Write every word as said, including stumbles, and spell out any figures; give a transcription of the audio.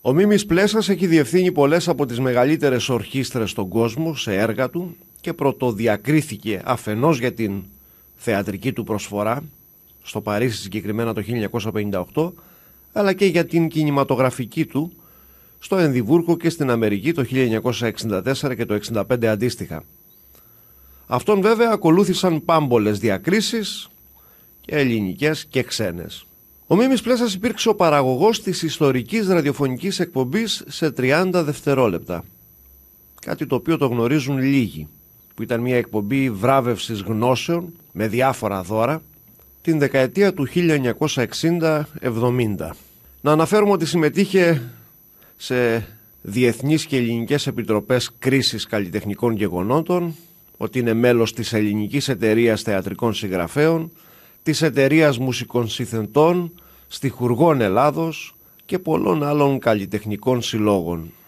Ο Μίμης Πλέσας έχει διευθύνει πολλές από τις μεγαλύτερες ορχήστρες στον κόσμο σε έργα του και πρωτοδιακρίθηκε αφενός για την θεατρική του προσφορά, στο Παρίσι συγκεκριμένα το χίλια εννιακόσια πενήντα οκτώ, αλλά και για την κινηματογραφική του στο Ενδιβούργκο και στην Αμερική το χίλια εννιακόσια εξήντα τέσσερα και το εξήντα πέντε αντίστοιχα. Αυτόν βέβαια ακολούθησαν πάμπολες διακρίσεις, και ελληνικές και ξένες. Ο Μίμης Πλέσας υπήρξε ο παραγωγός της ιστορικής ραδιοφωνικής εκπομπής σε τριάντα δευτερόλεπτα. Κάτι το οποίο το γνωρίζουν λίγοι, που ήταν μια εκπομπή βράβευσης γνώσεων με διάφορα δώρα την δεκαετία του χίλια εννιακόσια εξήντα εβδομήντα. Να αναφέρουμε ότι συμμετείχε σε διεθνείς και ελληνικές επιτροπές κρίσης καλλιτεχνικών γεγονότων, ότι είναι μέλος της Ελληνικής Εταιρείας Θεατρικών Συγγραφέων, της Εταιρείας Μουσικών Συνθετών, Στιχουργών Ελλάδος και πολλών άλλων καλλιτεχνικών συλλόγων.